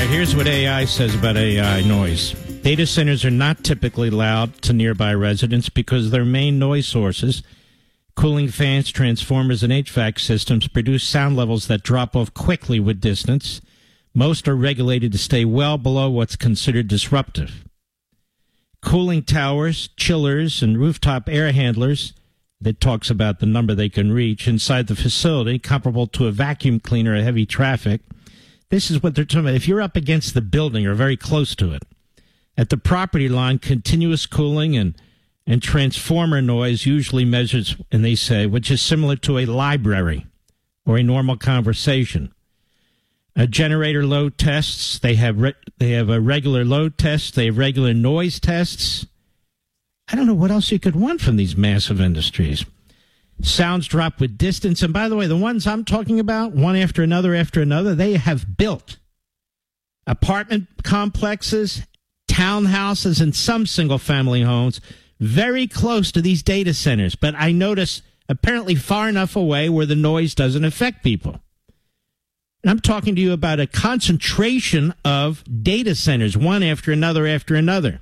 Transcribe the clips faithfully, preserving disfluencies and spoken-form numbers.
right, here's what A I says about A I noise. Data centers are not typically loud to nearby residents because their main noise sources, cooling fans, transformers, and H V A C systems, produce sound levels that drop off quickly with distance. Most are regulated to stay well below what's considered disruptive. Cooling towers, chillers, and rooftop air handlers, that talks about the number they can reach inside the facility, comparable to a vacuum cleaner at heavy traffic. This is what they're talking about. If you're up against the building or very close to it, at the property line, continuous cooling and, and transformer noise usually measures, and they say, which is similar to a library or a normal conversation. A generator load tests, they have re- they have a regular load test, they have regular noise tests. I don't know what else you could want from these massive industries. Sounds drop with distance. And by the way, the ones I'm talking about, one after another after another, they have built apartment complexes, townhouses, and some single-family homes very close to these data centers. But I notice apparently far enough away where the noise doesn't affect people. And I'm talking to you about a concentration of data centers, one after another after another.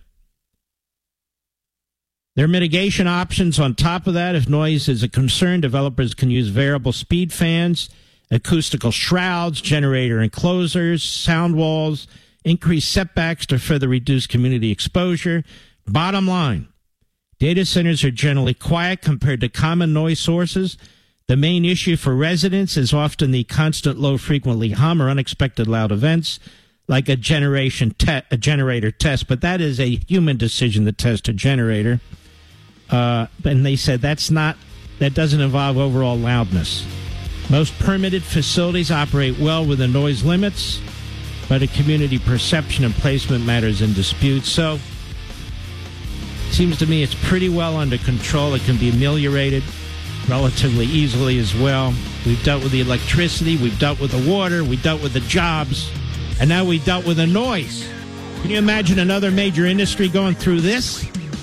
There are mitigation options on top of that. If noise is a concern, developers can use variable speed fans, acoustical shrouds, generator enclosures, sound walls, increase setbacks to further reduce community exposure. Bottom line, data centers are generally quiet compared to common noise sources. The main issue for residents is often the constant low frequently hum or unexpected loud events, like a generation te- a generator test. But that is a human decision to test a generator. Uh, and they said that's not, that doesn't involve overall loudness. Most permitted facilities operate well within noise limits, but a community perception and placement matters in dispute. So, seems to me it's pretty well under control. It can be ameliorated relatively easily as well. We've dealt with the electricity, we've dealt with the water, we dealt with the jobs, and now we dealt with the noise. Can you imagine another major industry going through this?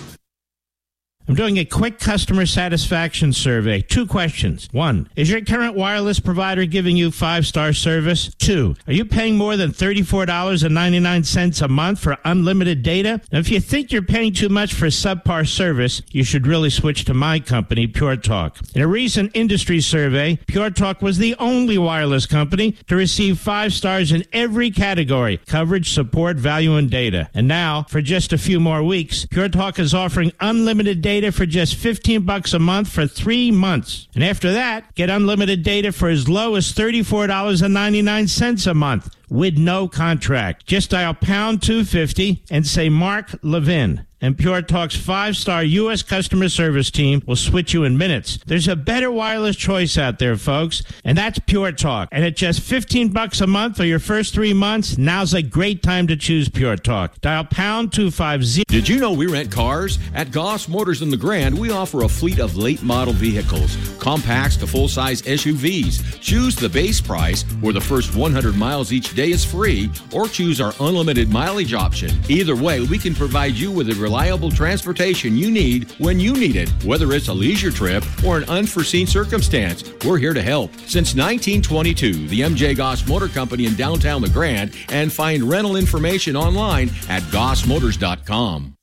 I'm doing a quick customer satisfaction survey. Two questions. One, is your current wireless provider giving you five-star service? Two, are you paying more than thirty-four dollars and ninety-nine cents a month for unlimited data? Now, if you think you're paying too much for subpar service, you should really switch to my company, Pure Talk. In a recent industry survey, Pure Talk was the only wireless company to receive five stars in every category: coverage, support, value, and data. And now, for just a few more weeks, Pure Talk is offering unlimited data Data for just fifteen bucks a month for three months. And after that, get unlimited data for as low as thirty-four dollars and ninety-nine cents a month with no contract. Just dial pound two fifty and say Mark Levin. And Pure Talk's five-star U S customer service team will switch you in minutes. There's a better wireless choice out there, folks, and that's Pure Talk. And at just fifteen bucks a month for your first three months, now's a great time to choose Pure Talk. Dial pound two fifty. Did you know we rent cars? At Goss Motors in the Grand, we offer a fleet of late-model vehicles, compacts to full-size S U Vs. Choose the base price, where the first one hundred miles each day is free, or choose our unlimited mileage option. Either way, we can provide you with a reliable transportation you need when you need it. Whether it's a leisure trip or an unforeseen circumstance, we're here to help. Since nineteen twenty-two, the M J Goss Motor Company in downtown La Grande, and find rental information online at goss motors dot com.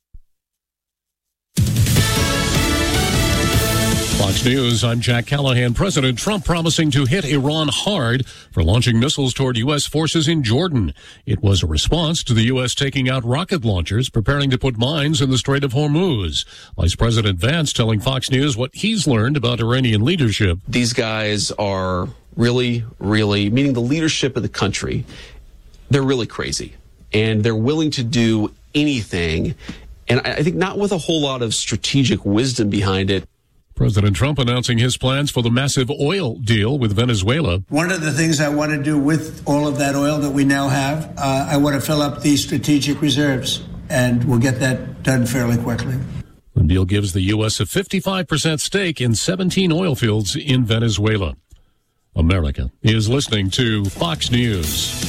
Fox News, I'm Jack Callahan. President Trump promising to hit Iran hard for launching missiles toward U S forces in Jordan. It was a response to the U S taking out rocket launchers, preparing to put mines in the Strait of Hormuz. Vice President Vance telling Fox News what he's learned about Iranian leadership. These guys are really, really, meaning the leadership of the country, they're really crazy. And they're willing to do anything. And I think not with a whole lot of strategic wisdom behind it. President Trump announcing his plans for the massive oil deal with Venezuela. One of the things I want to do with all of that oil that we now have, uh, I want to fill up these strategic reserves, and we'll get that done fairly quickly. The deal gives the U S a fifty-five percent stake in seventeen oil fields in Venezuela. America is listening to Fox News.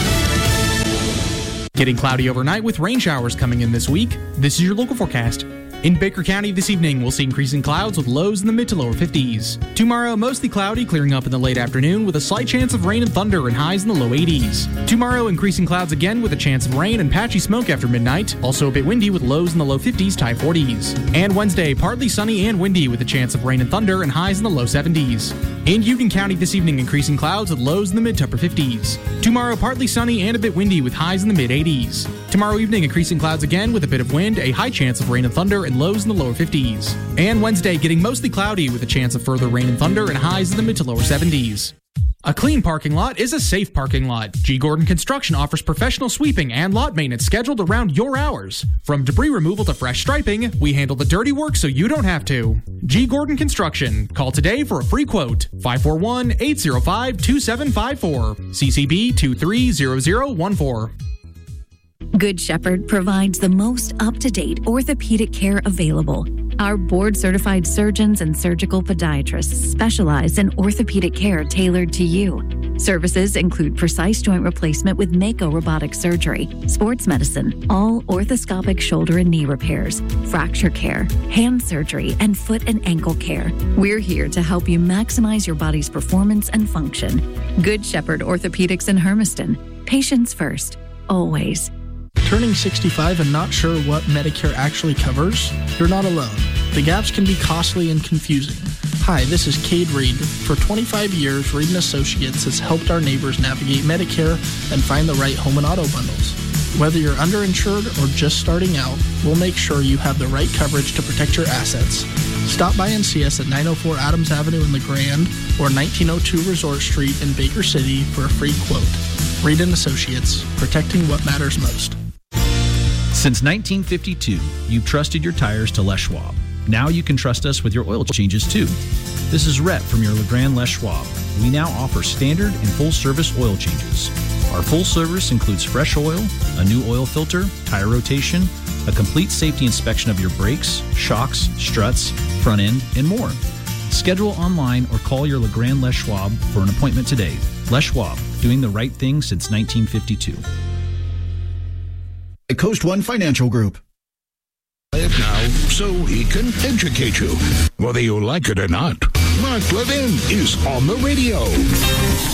Getting cloudy overnight with rain showers coming in this week. This is your local forecast. In Baker County this evening, we'll see increasing clouds with lows in the mid to lower fifties. Tomorrow, mostly cloudy, clearing up in the late afternoon with a slight chance of rain and thunder and highs in the low eighties. Tomorrow, increasing clouds again with a chance of rain and patchy smoke after midnight. Also a bit windy with lows in the low fifties to high forties. And Wednesday, partly sunny and windy with a chance of rain and thunder and highs in the low seventies. In Union County this evening, increasing clouds with lows in the mid to upper fifties. Tomorrow, partly sunny and a bit windy with highs in the mid eighties. Tomorrow evening, increasing clouds again with a bit of wind, a high chance of rain and thunder and lows in the lower fifties. And Wednesday, getting mostly cloudy with a chance of further rain and thunder and highs in the mid to lower seventies. A clean parking lot is a safe parking lot. G. Gordon Construction offers professional sweeping and lot maintenance scheduled around your hours. From debris removal to fresh striping, we handle the dirty work so you don't have to. G. Gordon Construction. Call today for a free quote. five four one, eight zero five, two seven five four. C C B two three zero zero one four. Good Shepherd provides the most up-to-date orthopedic care available. Our board-certified surgeons and surgical podiatrists specialize in orthopedic care tailored to you. Services include precise joint replacement with Mako robotic surgery, sports medicine, all orthoscopic shoulder and knee repairs, fracture care, hand surgery, and foot and ankle care. We're here to help you maximize your body's performance and function. Good Shepherd Orthopedics in Hermiston. Patients first, always. Turning sixty-five and not sure what Medicare actually covers? You're not alone. The gaps can be costly and confusing. Hi, this is Cade Reed. For twenty-five years, Reed and Associates has helped our neighbors navigate Medicare and find the right home and auto bundles. Whether you're underinsured or just starting out, we'll make sure you have the right coverage to protect your assets. Stop by and see us at nine oh four Adams Avenue in LeGrand or nineteen oh two Resort Street in Baker City for a free quote. Reed and Associates, protecting what matters most. Since nineteen fifty-two, you've trusted your tires to Les Schwab. Now you can trust us with your oil changes too. This is Rhett from your LeGrand Les Schwab. We now offer standard and full service oil changes. Our full service includes fresh oil, a new oil filter, tire rotation, a complete safety inspection of your brakes, shocks, struts, front end, and more. Schedule online or call your LeGrand Les Schwab for an appointment today. Les Schwab, doing the right thing since nineteen fifty-two. Coast One Financial Group. Now, so he can educate you, whether you like it or not. Mark Levin is on the radio.